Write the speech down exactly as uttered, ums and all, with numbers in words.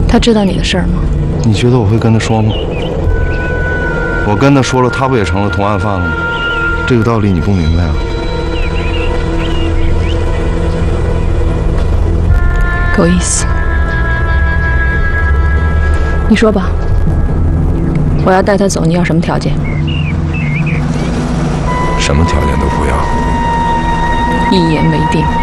他知道你的事儿吗？ 你觉得我会跟他说吗？我跟他说了，他不也成了同案犯了吗？这个道理你不明白啊？ 够意思。你说吧，我要带他走，你要什么条件？ 什么条件都不要。 一言为定。